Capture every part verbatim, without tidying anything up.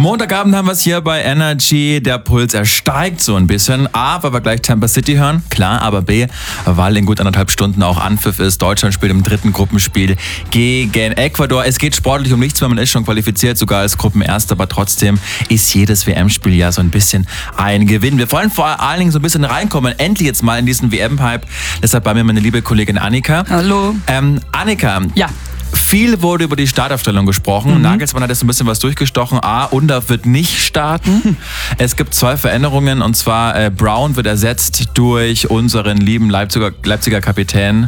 Montagabend haben wir es hier bei Energy. Der Puls, er steigt so ein bisschen. A, weil wir gleich Tampa City hören. Klar, aber B, weil in gut anderthalb Stunden auch Anpfiff ist. Deutschland spielt im dritten Gruppenspiel gegen Ecuador. Es geht sportlich um nichts, weil man ist schon qualifiziert, sogar als Gruppenerster. Aber trotzdem ist jedes W M-Spiel ja so ein bisschen ein Gewinn. Wir wollen vor allen Dingen so ein bisschen reinkommen. Endlich jetzt mal in diesen W M-Hype. Deshalb bei mir meine liebe Kollegin Annika. Hallo. Ähm, Annika. Ja. Viel wurde über die Startaufstellung gesprochen. Mhm. Nagelsmann hat jetzt ein bisschen was durchgestochen. A, Undav wird nicht starten. Es gibt zwei Veränderungen, und zwar äh, Brown wird ersetzt durch unseren lieben Leipziger, Leipziger Kapitän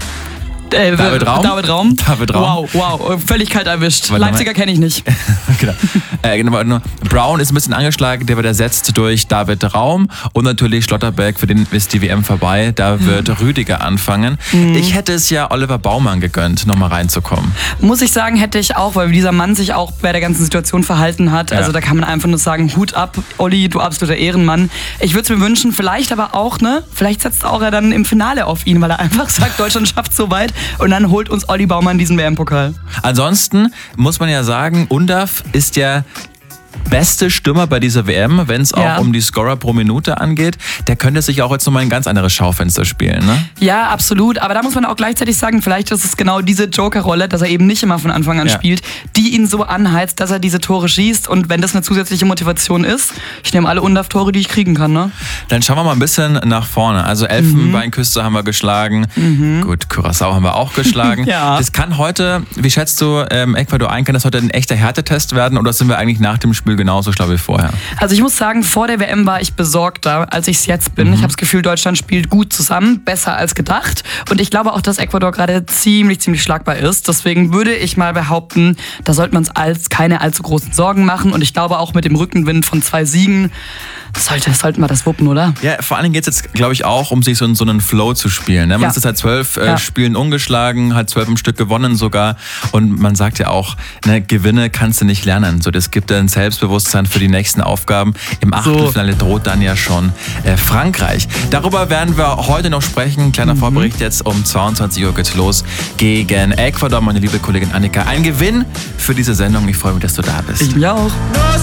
Äh, David Raum. David Raum. David Raum. Wow, wow, völlig kalt erwischt. Warte, Leipziger kenne ich nicht. genau. Äh, genau. Brown ist ein bisschen angeschlagen, der wird ersetzt durch David Raum und natürlich Schlotterbeck, für den ist die W M vorbei. Da wird mhm. Rüdiger anfangen. Mhm. Ich hätte es ja Oliver Baumann gegönnt, nochmal reinzukommen. Muss ich sagen, hätte ich auch, weil dieser Mann sich auch bei der ganzen Situation verhalten hat. Ja. Also da kann man einfach nur sagen, Hut ab, Olli, du absoluter Ehrenmann. Ich würde es mir wünschen, vielleicht aber auch, ne, vielleicht setzt auch er dann im Finale auf ihn, weil er einfach sagt, Deutschland schafft so weit. Und dann holt uns Olli Baumann diesen W M-Pokal. Ansonsten muss man ja sagen, Undav ist ja beste Stürmer bei dieser W M, wenn es auch ja. um die Scorer pro Minute angeht. Der könnte sich auch jetzt nochmal ein ganz anderes Schaufenster spielen, ne? Ja, absolut. Aber da muss man auch gleichzeitig sagen, vielleicht ist es genau diese Joker-Rolle, dass er eben nicht immer von Anfang an ja. spielt, die ihn so anheizt, dass er diese Tore schießt. Und wenn das eine zusätzliche Motivation ist, ich nehme alle Undav-Tore, die ich kriegen kann, ne? Dann schauen wir mal ein bisschen nach vorne. Also Elfenbeinküste mhm. haben wir geschlagen. Mhm. Gut, Curaçao haben wir auch geschlagen. ja. Das kann heute, wie schätzt du ähm, Ecuador ein, kann das heute ein echter Härtetest werden, oder sind wir eigentlich nach dem Spiel genauso schlau wie vorher? Also ich muss sagen, vor der W M war ich besorgter, als ich es jetzt bin. Mhm. Ich habe das Gefühl, Deutschland spielt gut zusammen, besser als gedacht. Und ich glaube auch, dass Ecuador gerade ziemlich, ziemlich schlagbar ist. Deswegen würde ich mal behaupten, da sollte man uns als keine allzu großen Sorgen machen. Und ich glaube auch mit dem Rückenwind von zwei Siegen sollte, sollten wir das wuppen, oder? Ja, vor allen Dingen geht es jetzt, glaube ich, auch um sich so in so einen Flow zu spielen. Ne? Man ja. ist jetzt halt zwölf äh, ja. Spielen ungeschlagen, hat zwölf im Stück gewonnen sogar. Und man sagt ja auch, ne, Gewinne kannst du nicht lernen. So, das gibt ein Selbstbewusstsein für die nächsten Aufgaben. Im Achtelfinale so. droht dann ja schon äh, Frankreich. Darüber werden wir heute noch sprechen. Kleiner mhm. Vorbericht jetzt um zweiundzwanzig Uhr geht's los gegen Ecuador. Meine liebe Kollegin Annika, ein Gewinn für diese Sendung. Ich freue mich, dass du da bist. Ich mich auch.